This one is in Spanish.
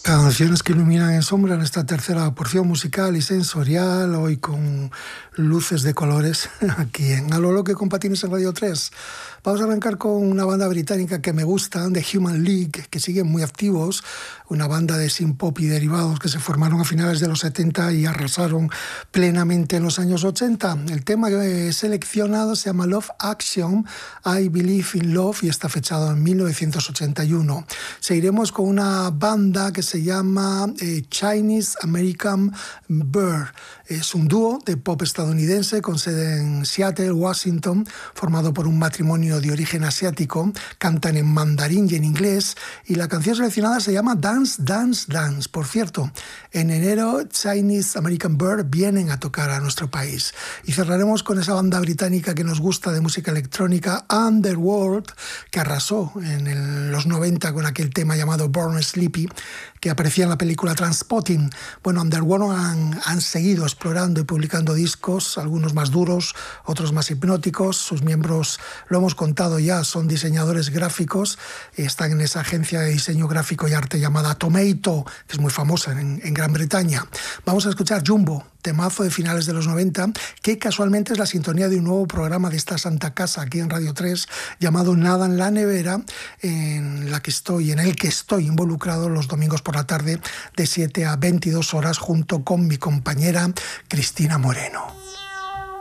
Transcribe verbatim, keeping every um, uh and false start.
Canciones que iluminan en sombra en esta tercera porción musical y sensorial, hoy con luces de colores, aquí en A lo Loque con Patines en Radio tres. Vamos a arrancar con una banda británica que me gusta, The Human League, que siguen muy activos, una banda de synth pop y derivados que se formaron a finales de los setenta y arrasaron plenamente en los años ochenta. El tema que he seleccionado se llama Love Action, I Believe in Love, y está fechado en mil novecientos ochenta y uno. Seguiremos con una banda que se llama eh, Chinese American Bird. Es un dúo de pop estadounidense con sede en Seattle, Washington, formado por un matrimonio de origen asiático. Cantan en mandarín y en inglés, y la canción seleccionada se llama Dance, Dance, Dance. Por cierto, en enero Chinese American Bird vienen a tocar a nuestro país. Y cerraremos con esa banda británica que nos gusta de música electrónica, Underworld, que arrasó en el, los noventa con aquel tema llamado Born Sleepy, que aparecía en la película Trainspotting. Bueno, Underworld han, han seguido explorando y publicando discos, algunos más duros, otros más hipnóticos. Sus miembros, lo hemos contado ya, son diseñadores gráficos, están en esa agencia de diseño gráfico y arte llamada Tomato, que es muy famosa en, en Gran Bretaña. Vamos a escuchar Jumbo, temazo de finales de los noventa, que casualmente es la sintonía de un nuevo programa de esta santa casa aquí en Radio tres, llamado Nada en la Nevera, en la que estoy, en el que estoy involucrado los domingos por la tarde de siete a veintidós horas junto con mi compañera Cristina Moreno.